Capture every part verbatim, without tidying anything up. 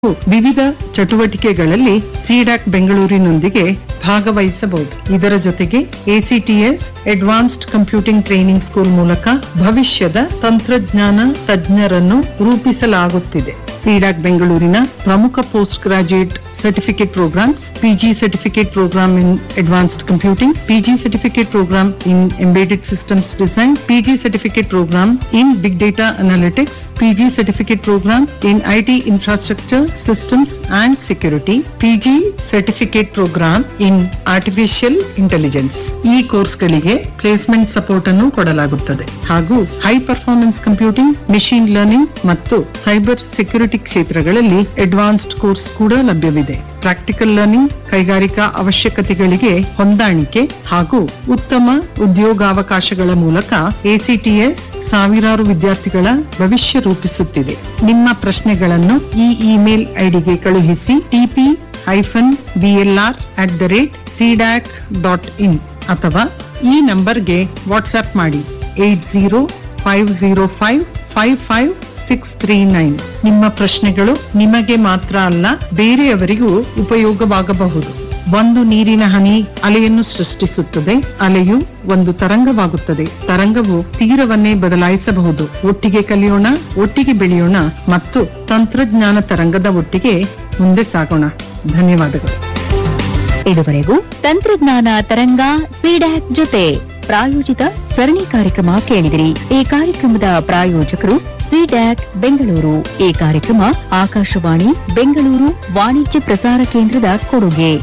ವಿವಿಧ ಚಟುವಟಿಕೆಗಳಲ್ಲಿ ಸಿಡಾಕ್ ಬೆಂಗಳೂರಿನೊಂದಿಗೆ ಭಾಗವಹಿಸಬಹುದು. ಇದರ ಜೊತೆಗೆ ACTS advanced computing training school ಮೂಲಕ ಭವಿಷ್ಯದ ತಂತ್ರಜ್ಞಾನ ತಜ್ಞರನ್ನು ರೂಪಿಸಲಾಗುತ್ತಿದೆ. ಸಿಡಾಕ್ ಬೆಂಗಳೂರಿನ ಪ್ರಮುಖ post graduate certificate programmes, PG certificate program in advanced computing, PG certificate program in embedded systems design, PG certificate program in big data analytics, PG certificate program in IT infrastructure systems and security, PG certificate program in artificial intelligence. ಈ ಕೋರ್ಸ್ಗಳಿಗೆ placement support ಅನ್ನು ಕೊಡಲಾಗುತ್ತದೆ ಹಾಗೂ high performance computing, machine learning ಮತ್ತು cyber security ಕ್ಷೇತ್ರಗಳಲ್ಲಿ advanced course ಕೂಡ ಲಭ್ಯವಿದೆ. Practical learning, ಕೈಗಾರಿಕಾ ಅವಶ್ಯಕತೆಗಳಿಗೆ ಹೊಂದಾಣಿಕೆ ಹಾಗೂ ಉತ್ತಮ ಉದ್ಯೋಗಾವಕಾಶಗಳ ಮೂಲಕ ಎಸಿಟಿಎಸ್ ಸಾವಿರಾರು ವಿದ್ಯಾರ್ಥಿಗಳ ಭವಿಷ್ಯ ರೂಪಿಸುತ್ತಿದೆ. ನಿಮ್ಮ ಪ್ರಶ್ನೆಗಳನ್ನು ಈ ಇಮೇಲ್ ಐಡಿಗೆ ಕಳುಹಿಸಿ TP hyphen BLR at the rate CDAC dot in ಅಥವಾ ಈ ನಂಬರ್ಗೆ ವಾಟ್ಸ್ಆಪ್ ಮಾಡಿ eight zero five zero five five five six three nine. ನಿಮ್ಮ ಪ್ರಶ್ನೆಗಳು ನಿಮಗೆ ಮಾತ್ರ ಅಲ್ಲ, ಬೇರೆಯವರಿಗೂ ಉಪಯೋಗವಾಗಬಹುದು. ಒಂದು ನೀರಿನ ಹನಿ ಅಲೆಯನ್ನು ಸೃಷ್ಟಿಸುತ್ತದೆ. ಅಲೆಯು ಒಂದು ತರಂಗವಾಗುತ್ತದೆ. ತರಂಗವು ತೀರವನ್ನೇ ಬದಲಾಯಿಸಬಹುದು. ಒಟ್ಟಿಗೆ ಕಲಿಯೋಣ, ಒಟ್ಟಿಗೆ ಬೆಳೆಯೋಣ ಮತ್ತು ತಂತ್ರಜ್ಞಾನ ತರಂಗದ ಒಟ್ಟಿಗೆ ಮುಂದೆ ಸಾಗೋಣ. ಧನ್ಯವಾದಗಳು. ಇದುವರೆಗೂ ತಂತ್ರಜ್ಞಾನ ತರಂಗ ಸಿಡ್ಯಾಕ್ ಜೊತೆ ಪ್ರಾಯೋಜಿತ ಸರಣಿ ಕಾರ್ಯಕ್ರಮ ಕೇಳಿದಿರಿ. ಈ ಕಾರ್ಯಕ್ರಮದ ಪ್ರಾಯೋಜಕರು ಸಿಡ್ಯಾಕ್ ಬೆಂಗಳೂರು. ಈ ಕಾರ್ಯಕ್ರಮ ಆಕಾಶವಾಣಿ ಬೆಂಗಳೂರು ವಾಣಿಜ್ಯ ಪ್ರಸಾರ ಕೇಂದ್ರದ ಕೊಡುಗೆ.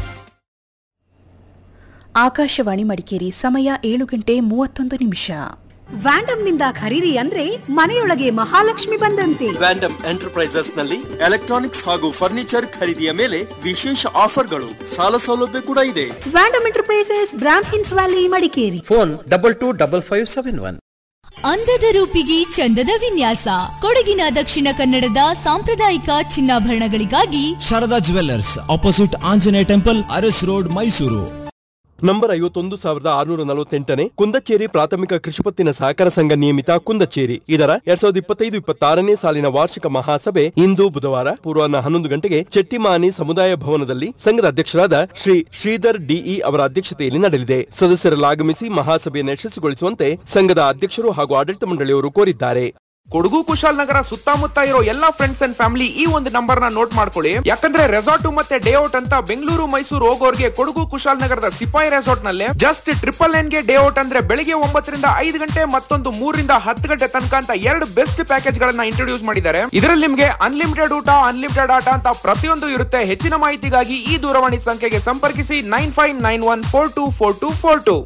ಆಕಾಶವಾಣಿ ಮಡಿಕೇರಿ. ಸಮಯ ಏಳು ಗಂಟೆ ಮೂವತ್ತೊಂದು ನಿಮಿಷ. ವ್ಯಾಂಡಮ್ ನಿಂದ ಖರೀದಿ ಅಂದ್ರೆ ಮನೆಯೊಳಗೆ ಮಹಾಲಕ್ಷ್ಮಿ ಬಂದಂತೆ. ವ್ಯಾಂಡಮ್ ಎಂಟರ್ಪ್ರೈಸಸ್ ನಲ್ಲಿ ಎಲೆಕ್ಟ್ರಾನಿಕ್ಸ್ ಹಾಗೂ ಫರ್ನಿಚರ್ ಖರೀದಿಯ ಮೇಲೆ ವಿಶೇಷ ಆಫರ್ಗಳು, ಸಾಲ ಸೌಲಭ್ಯ ಕೂಡ ಇದೆ. ವ್ಯಾಂಡಮ್ enterprises, ಬ್ರಾಮ್ ಹಿನ್ಸ್ valley, Madikeri. Phone double two double five seven one. ಅಂದದ ರೂಪಿಗೆ ಚಂದದ ವಿನ್ಯಾಸ, ಕೊಡಗಿನ ದಕ್ಷಿಣ ಕನ್ನಡದ ಸಾಂಪ್ರದಾಯಿಕ ಚಿನ್ನಾಭರಣಗಳಿಗಾಗಿ Sharada jewellers, opposite Anjaneya temple, Aras road, Mysuru. Number ಐವತ್ತೊಂದು ಸಾವಿರದ ಆರುನೂರ ನಲವತ್ತೆಂಟನೇ ಕುಂದಚೇರಿ ಪ್ರಾಥಮಿಕ ಕೃಷಿಪತ್ತಿನ ಸಹಕಾರ ಸಂಘ ನಿಯಮಿತ ಕುಂದಚೇರಿ ಇದರ ಎರಡ್ ಸಾವಿರದ ಇಪ್ಪತ್ತೈದು ಇಪ್ಪತ್ತಾರನೇ ಸಾಲಿನ ವಾರ್ಷಿಕ ಮಹಾಸಭೆ ಇಂದು ಬುಧವಾರ ಪೂರ್ವಾಹ್ನ ಹನ್ನೊಂದು ಗಂಟೆಗೆ ಚೆಟ್ಟಿಮಾನಿ ಸಮುದಾಯ ಭವನದಲ್ಲಿ ಸಂಘದ ಅಧ್ಯಕ್ಷರಾದ ಶ್ರೀ ಶ್ರೀಧರ್ ಡಿಇ ಅವರ ಅಧ್ಯಕ್ಷತೆಯಲ್ಲಿ ನಡೆಯಲಿದೆ. ಸದಸ್ಯರೆಲ್ಲ ಆಗಮಿಸಿ ಮಹಾಸಭೆಯನ್ನು ಯಶಸ್ವಿಗೊಳಿಸುವಂತೆ ಸಂಘದ ಅಧ್ಯಕ್ಷರು ಹಾಗೂ ಆಡಳಿತ ಮಂಡಳಿಯವರು ಕೋರಿದ್ದಾರೆ. ಕೊಡಗು ಕುಶಾಲನಗರ ಸುತ್ತಮುತ್ತ ಇರೋ ಎಲ್ಲಾ ಫ್ರೆಂಡ್ಸ್ ಅಂಡ್ ಫ್ಯಾಮಿಲಿ ಈ ಒಂದು ನಂಬರ್ ನ ನೋಟ್ ಮಾಡ್ಕೊಳ್ಳಿ. ಯಾಕಂದ್ರೆ ರೆಸಾರ್ಟ್ ಮತ್ತೆ ಡೇ ಔಟ್ ಅಂತ ಬೆಂಗಳೂರು ಮೈಸೂರು ಹೋಗೋರ್ಗೆ ಕೊಡಗು ಕುಶಾಲನಗರದ ಸಿಪಾಯಿ ರೆಸಾರ್ಟ್ ನಲ್ಲಿ ಜಸ್ಟ್ ಟ್ರಿಪಲ್ ನೈನ್ ಗೆ ಡೇ ಔಟ್ ಅಂದ್ರೆ ಬೆಳಿಗ್ಗೆ ಒಂಬತ್ತರಿಂದ ಐದು ಗಂಟೆ ಮತ್ತೊಂದು ಮೂರರಿಂದ ಹತ್ತು ಗಂಟೆ ತನಕ ಅಂತ ಎರಡು ಬೆಸ್ಟ್ ಪ್ಯಾಕೇಜ್ ಗಳನ್ನ ಇಂಟ್ರೊಡ್ಯೂಸ್ ಮಾಡಿದ್ದಾರೆ. ಇದರಲ್ಲಿ ನಿಮ್ಗೆ ಅನ್ಲಿಮಿಟೆಡ್ ಊಟ, ಅನ್ಲಿಮಿಟೆಡ್ ಆಟ ಅಂತ ಪ್ರತಿಯೊಂದು ಇರುತ್ತೆ. ಹೆಚ್ಚಿನ ಮಾಹಿತಿಗಾಗಿ ಈ ದೂರವಾಣಿ ಸಂಖ್ಯೆಗೆ ಸಂಪರ್ಕಿಸಿ nine five nine one four two four two four two.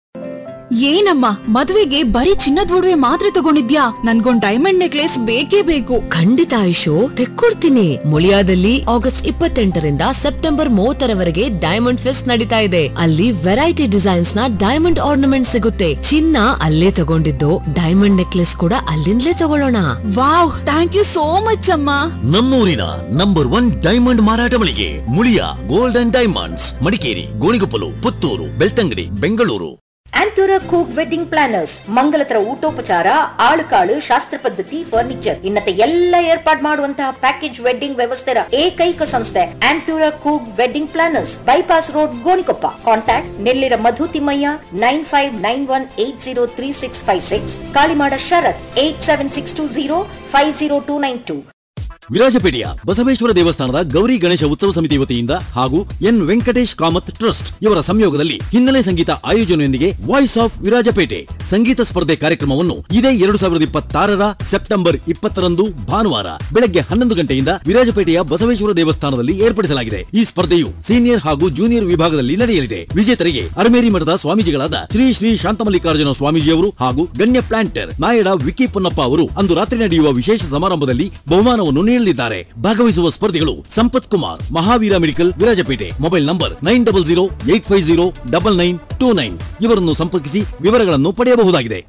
ಏನಮ್ಮ ಮದುವೆಗೆ ಬರೀ ಚಿನ್ನದ ಒಡವೆ ಮಾತ್ರ ತಗೊಂಡಿದ್ಯಾ? ನನ್ಗೊಂದ್ ಡೈಮಂಡ್ ನೆಕ್ಲೆಸ್ ಬೇಕೇ ಬೇಕು. ಖಂಡಿತ ಆಯುಷು, ತೆಕ್ಕೊಡ್ತೀನಿ. ಮುಳಿಯಾದಲ್ಲಿ ಆಗಸ್ಟ್ ಇಪ್ಪತ್ತೆಂಟರಿಂದ ಸೆಪ್ಟೆಂಬರ್ ಮೂವತ್ತರವರೆಗೆ ಡೈಮಂಡ್ ಫೆಸ್ಟ್ ನಡೀತಾ ಇದೆ. ಅಲ್ಲಿ ವೆರೈಟಿ ಡಿಸೈನ್ಸ್ ನ ಡೈಮಂಡ್ ಆರ್ನಮೆಂಟ್ ಸಿಗುತ್ತೆ. ಚಿನ್ನ ಅಲ್ಲೇ ತಗೊಂಡಿದ್ದು, ಡೈಮಂಡ್ ನೆಕ್ಲೆಸ್ ಕೂಡ ಅಲ್ಲಿಂದಲೇ ತಗೊಳ್ಳೋಣ. Wow, thank you so much ಅಮ್ಮ. ನಮ್ಮೂರಿನ ನಂಬರ್ ಒನ್ ಡೈಮಂಡ್ ಮಾರಾಟ ಮಳಿಗೆ Muliya gold and diamonds, Madikeri, Gonikoppal, Puttur, Belthangady, Bengaluru. ಆಂಟೂರಾ ಕೂಕ್ wedding planners, ಮಂಗಲತರ ಊಟೋಪಚಾರ, ಆಳುಕಾಳು, ಶಾಸ್ತ್ರ ಪದ್ಧತಿ, ಫರ್ನಿಚರ್ ಇನ್ನತೆ ಎಲ್ಲ ಏರ್ಪಾಡು ಮಾಡುವಂತಹ ಪ್ಯಾಕೇಜ್ ವೆಡ್ಡಿಂಗ್ ವ್ಯವಸ್ಥೆಯ ಏಕೈಕ ಸಂಸ್ಥೆ ಆಂಟೂರಾ ಕೂಕ್ wedding planners, bypass road, Gonikoppa. Contact Nellira ಮಧು Thimmaiah nine five nine one eight zero three six five six, Kalimada ಶರತ್ eight seven six two zero five zero two nine two. ವಿರಾಜಪೇಟೆಯ Basaveshwara ದೇವಸ್ಥಾನದ ಗೌರಿ ಗಣೇಶ ಉತ್ಸವ ಸಮಿತಿ ವತಿಯಿಂದ ಹಾಗೂ ಎನ್ ವೆಂಕಟೇಶ್ ಕಾಮತ್ ಟ್ರಸ್ಟ್ ಇವರ ಸಂಯೋಗದಲ್ಲಿ ಹಿನ್ನೆಲೆ ಸಂಗೀತ ಆಯೋಜನೆಯೊಂದಿಗೆ ವಾಯ್ಸ್ ಆಫ್ ವಿರಾಜಪೇಟೆ ಸಂಗೀತ ಸ್ಪರ್ಧೆ ಕಾರ್ಯಕ್ರಮವನ್ನು ಇದೇ ಎರಡು ಸಾವಿರದ ಇಪ್ಪತ್ತಾರರ ಸೆಪ್ಟೆಂಬರ್ ಇಪ್ಪತ್ತರಂದು ಭಾನುವಾರ ಬೆಳಗ್ಗೆ ಹನ್ನೊಂದು ಗಂಟೆಯಿಂದ ವಿರಾಜಪೇಟೆಯ ಬಸವೇಶ್ವರ ದೇವಸ್ಥಾನದಲ್ಲಿ ಏರ್ಪಡಿಸಲಾಗಿದೆ. ಈ ಸ್ಪರ್ಧೆಯು ಸೀನಿಯರ್ ಹಾಗೂ ಜೂನಿಯರ್ ವಿಭಾಗದಲ್ಲಿ ನಡೆಯಲಿದೆ. ವಿಜೇತರಿಗೆ ಅರಮೇರಿ ಮಠದ ಸ್ವಾಮೀಜಿಗಳಾದ ಶ್ರೀ ಶ್ರೀ ಶಾಂತಮಲ್ಲಿಕಾರ್ಜುನ ಸ್ವಾಮೀಜಿಯವರು ಹಾಗೂ ಗಣ್ಯ ಪ್ಲಾಂಟರ್ ನಾಯಡ ವಿಕಿ ಪೊನ್ನಪ್ಪ ಅವರು ಅಂದು ರಾತ್ರಿ ನಡೆಯುವ ವಿಶೇಷ ಸಮಾರಂಭದಲ್ಲಿ ಬಹುಮಾನವನ್ನು ನೀಡಲಿದ್ದಾರೆ. ಭಾಗವಹಿಸುವ ಸ್ಪರ್ಧಿಗಳು Sampath Kumar, Mahavir medical, Virajpet. Mobile number nine double zero eight five zero double nine two nine. ಇವರನ್ನು ಸಂಪರ್ಕಿಸಿ ವಿವರಗಳನ್ನು ಪಡೆಯಬಹುದಾಗಿದೆ.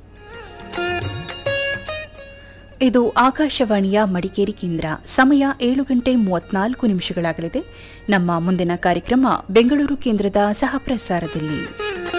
ಇದು ಆಕಾಶವಾಣಿಯ ಮಡಿಕೇರಿ ಕೇಂದ್ರ. ಸಮಯ ಏಳು ಗಂಟೆ ಮೂವತ್ನಾಲ್ಕು ನಿಮಿಷಗಳಾಗಲಿದೆ. ನಮ್ಮ ಮುಂದಿನ ಕಾರ್ಯಕ್ರಮ ಬೆಂಗಳೂರು ಕೇಂದ್ರದ ಸಹ ಪ್ರಸಾರದಲ್ಲಿ.